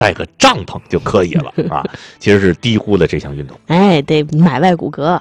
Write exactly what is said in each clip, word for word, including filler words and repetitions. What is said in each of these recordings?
带个帐篷就可以了啊。其实是低估了这项运动。 哎，得买外骨骼。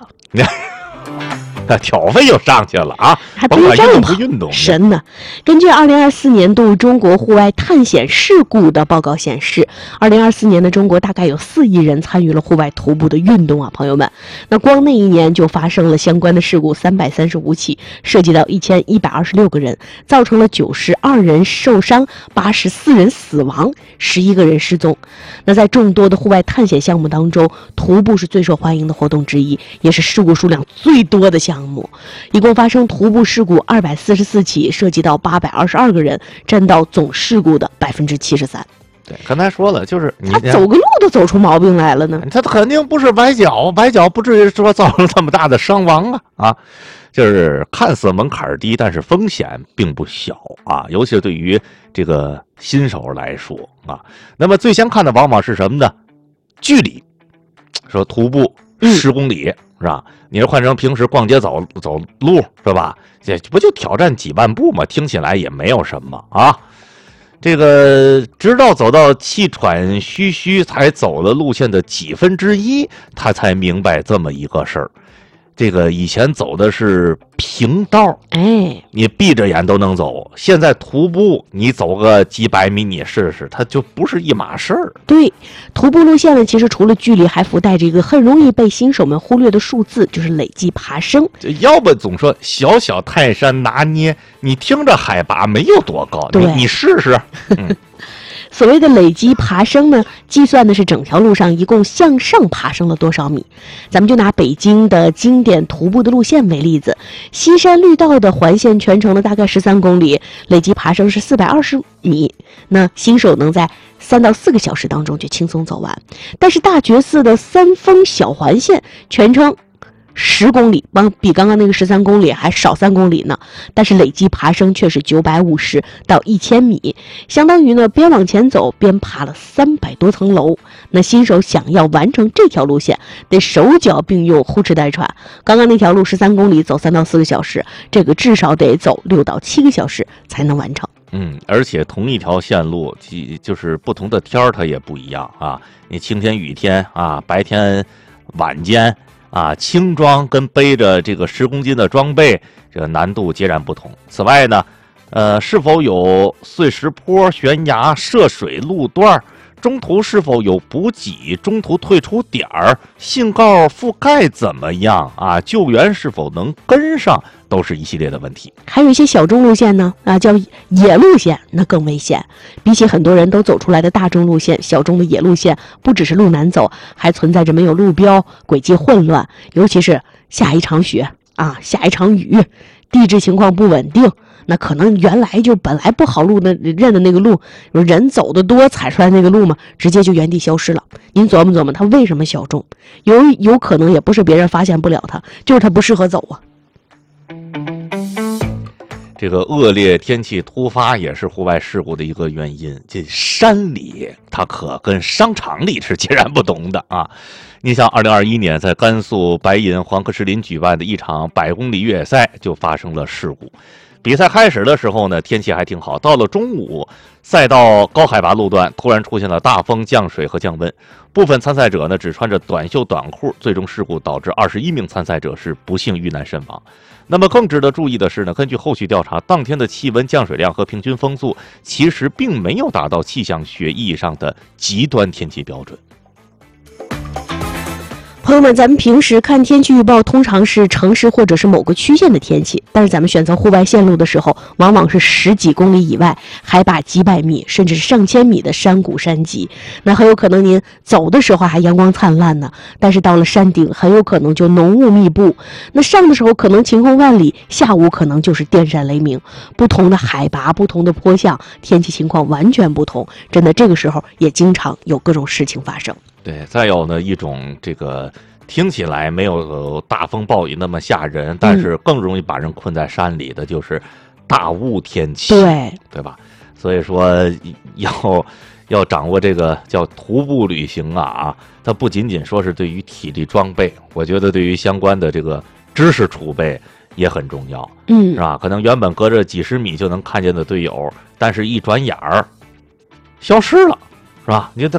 挑费又上去了啊！ 还背帐篷， 不运动神呢！根据二零二四年度中国户外探险事故的报告显示，二零二四年的中国大概有四亿人参与了户外徒步的运动啊，朋友们。那光那一年就发生了相关的事故三百三十五起，涉及到一千一百二十六个人，造成了九十二人受伤，八十四人死亡，十一个人失踪。那在众多的户外探险项目当中，徒步是最受欢迎的活动之一，也是事故数量最多的项目。一共发生徒步事故二百四十四起，涉及到八百二十二个人，占到总事故的百分之七十三。 对，刚才说了，就是你他走个路都走出毛病来了呢。 他肯定不是崴脚，崴脚不至于说造成这么大的伤亡啊啊！就是看似门槛低，但是风险并不小啊，尤其是对于这个新手来说啊。那么最先看的往往是什么呢？距离，说徒步十公里。嗯是吧？你是换成平时逛街走走路是吧？这不就挑战几万步吗？听起来也没有什么啊。这个直到走到气喘吁吁才走了路线的几分之一，他才明白这么一个事儿。这个以前走的是平道， 哎， 你闭着眼都能走。现在徒步，你走个几百米，你试试，它就不是一码事儿。 对，徒步路线呢，其实除了距离，还附带着一个很容易被新手们忽略的数字，就是累计爬升。 要不总说小小泰山拿捏，你听着海拔没有多高， 对， 你你试试。嗯所谓的累积爬升呢，计算的是整条路上一共向上爬升了多少米。咱们就拿北京的经典徒步的路线为例子，西山绿道的环线全程呢大概十三公里，累计爬升是四百二十米。那新手能在三到四个小时当中就轻松走完。但是大觉寺的三峰小环线全程十公里，帮比刚刚那个十三公里还少三公里呢，但是累计爬升却是九百五十到一千米，相当于呢边往前走边爬了三百多层楼。那新手想要完成这条路线，得手脚并用，呼哧带喘。刚刚那条路十三公里走三到四个小时，这个至少得走六到七个小时才能完成。 嗯，而且同一条线路，就是不同的天儿它也不一样啊。你晴天雨天啊，白天晚间。啊，轻装跟背着这个十公斤的装备，这个难度截然不同。此外呢，呃，是否有碎石坡、悬崖、涉水路段？中途是否有补给？中途退出点儿？信号覆盖怎么样啊？救援是否能跟上？都是一系列的问题。 还有一些小众路线呢，啊，叫野路线，那更危险。比起很多人都走出来的大众路线，小众的野路线不只是路难走，还存在着没有路标、轨迹混乱，尤其是下一场雪啊，下一场雨，地质情况不稳定。那可能原来就本来不好路的认的那个路，人走的多踩出来那个路嘛，直接就原地消失了。您琢磨琢磨，它为什么小众？有有可能也不是别人发现不了它，就是它不适合走啊。 这个恶劣天气突发也是户外事故的一个原因。这山里它可跟商场里是截然不同的啊！你像二零二一年在甘肃白银黄河石林举办的一场百公里越野赛就发生了事故。比赛开始的时候呢，天气还挺好，到了中午，赛道高海拔路段突然出现了大风、降水和降温，部分参赛者呢只穿着短袖短裤，最终事故导致二十一名参赛者是不幸遇难身亡。那么更值得注意的是呢，根据后续调查，当天的气温、降水量和平均风速其实并没有达到气象学意义上的极端天气标准。 朋友们，咱们平时看天气预报通常是城市或者是某个区县的天气，但是咱们选择户外线路的时候，往往是十几公里以外，海拔几百米甚至是上千米的山谷山脊。那很有可能您走的时候还阳光灿烂呢，但是到了山顶很有可能就浓雾密布。那上的时候可能晴空万里，下午可能就是电闪雷鸣。不同的海拔、不同的坡向，天气情况完全不同，真的这个时候也经常有各种事情发生。 对，再有呢一种这个听起来没有大风暴雨那么吓人，但是更容易把人困在山里的就是大雾天气， 对对吧？所以说要要掌握这个叫徒步旅行啊啊，它不仅仅说是对于体力装备，我觉得对于相关的这个知识储备也很重要， 嗯， 是吧？可能原本隔着几十米就能看见的队友，但是一转眼儿消失了。是吧？你就